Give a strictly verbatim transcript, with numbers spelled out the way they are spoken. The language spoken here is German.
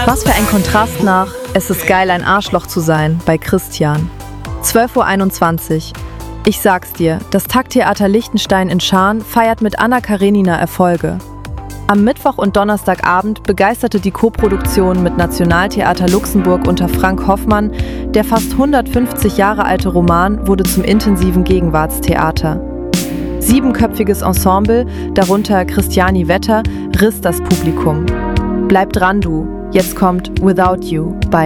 Was für ein Kontrast nach „Es ist geil, ein Arschloch zu sein“ bei Christian. zwölf Uhr einundzwanzig. Ich sag's dir, das Takttheater Liechtenstein in Scharn feiert mit Anna Karenina Erfolge. Am Mittwoch und Donnerstagabend begeisterte die Koproduktion mit Nationaltheater Luxemburg unter Frank Hoffmann. Der fast hundertfünfzig Jahre alte Roman wurde zum intensiven Gegenwartstheater. Siebenköpfiges Ensemble, darunter Christiani Wetter, riss das Publikum. Bleib dran, du. Jetzt kommt Without You bei